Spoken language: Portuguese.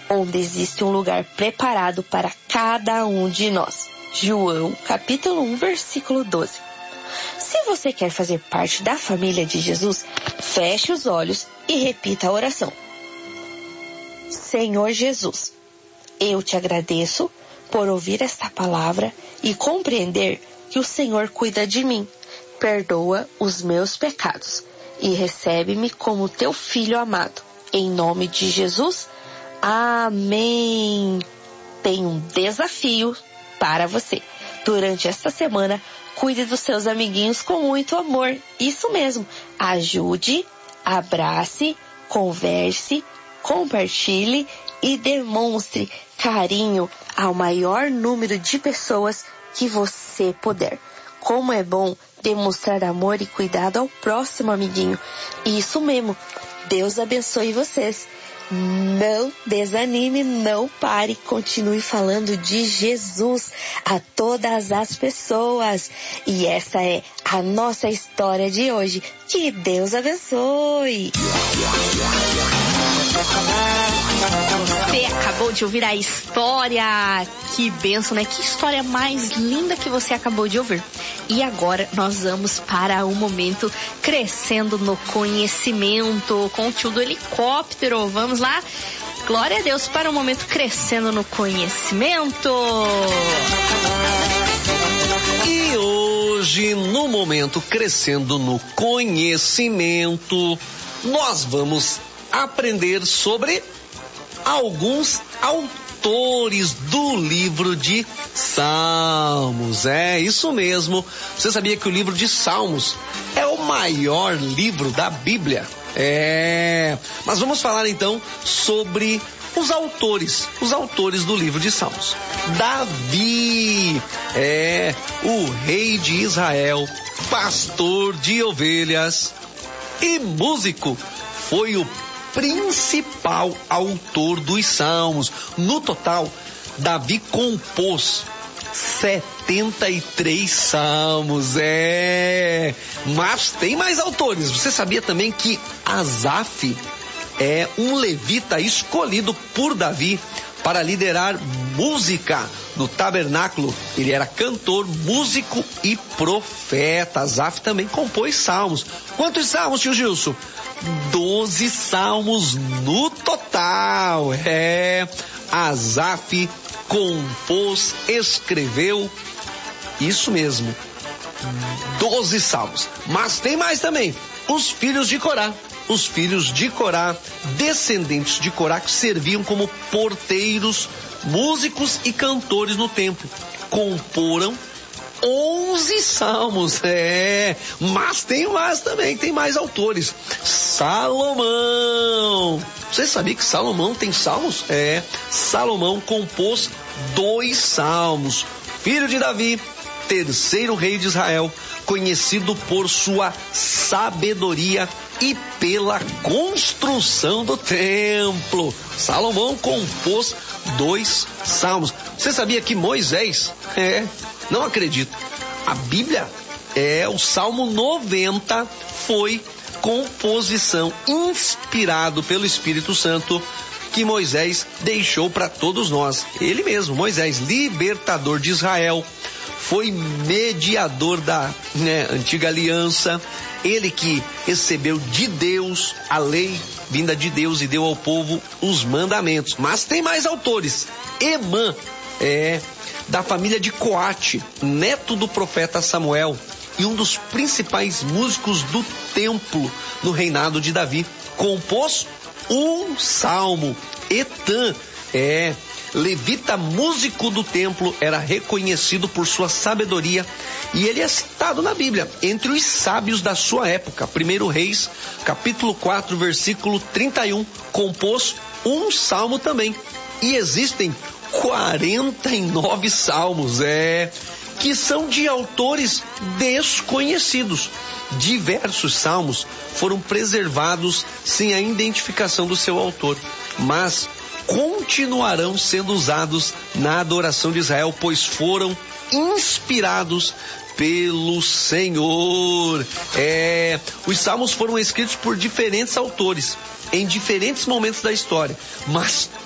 onde existe um lugar preparado para cada um de nós. João, capítulo 1, versículo 12. Se você quer fazer parte da família de Jesus, feche os olhos e repita a oração. Senhor Jesus, eu te agradeço por ouvir esta palavra e compreender que o Senhor cuida de mim. Perdoa os meus pecados e recebe-me como teu filho amado. Em nome de Jesus, amém. Tenho um desafio para você. Durante esta semana, cuide dos seus amiguinhos com muito amor. Isso mesmo. Ajude, abrace, converse, compartilhe e demonstre carinho ao maior número de pessoas que você puder. Como é bom demonstrar amor e cuidado ao próximo amiguinho. Isso mesmo. Deus abençoe vocês. Não desanime, não pare, continue falando de Jesus a todas as pessoas. E essa é a nossa história de hoje. Que Deus abençoe. Você acabou de ouvir a história. Que bênção, né? Que história mais linda que você acabou de ouvir. E agora nós vamos para o momento Crescendo no Conhecimento com o tio do helicóptero. Vamos lá? Glória a Deus para o momento Crescendo no Conhecimento. E hoje, no momento Crescendo no Conhecimento, nós vamos aprender sobre alguns autores do livro de Salmos. É isso mesmo. Você sabia que o livro de Salmos é o maior livro da Bíblia? Mas vamos falar então sobre os autores do livro de Salmos. Davi, o rei de Israel, pastor de ovelhas e músico, foi o principal autor dos Salmos. No total, Davi compôs 73 salmos, mas tem mais autores. Você sabia também que Asaf é um levita escolhido por Davi para liderar música no tabernáculo? Ele era cantor, músico e profeta. Asaf também compôs salmos. Quantos salmos, tio Gilson? 12 salmos no total. Asaf compôs, escreveu, isso mesmo, 12 salmos. Mas tem mais também, os filhos de Corá. Os filhos de Corá, descendentes de Corá, que serviam como porteiros, músicos e cantores no templo, comporam 11 salmos. Mas tem mais também, tem mais autores. Salomão. Você sabia que Salomão tem salmos? Salomão compôs 2 salmos. Filho de Davi, terceiro rei de Israel, conhecido por sua sabedoria e pela construção do templo. Salomão compôs 2 salmos. Você sabia que Moisés, não acredito, a Bíblia, o Salmo 90 foi composição inspirado pelo Espírito Santo que Moisés deixou para todos nós. Ele mesmo, Moisés, libertador de Israel, foi mediador da antiga aliança, ele que recebeu de Deus a lei vinda de Deus e deu ao povo os mandamentos. Mas tem mais autores. Emã, da família de Coate, neto do profeta Samuel e um dos principais músicos do templo no reinado de Davi, compôs um salmo. Etã, levita músico do templo, era reconhecido por sua sabedoria e ele é citado na Bíblia entre os sábios da sua época. 1 Reis, capítulo 4, versículo 31, compôs um salmo também. E existem 49 salmos, que são de autores desconhecidos. Diversos salmos foram preservados sem a identificação do seu autor, mas continuarão sendo usados na adoração de Israel, pois foram inspirados pelo Senhor. Os salmos foram escritos por diferentes autores em diferentes momentos da história, mas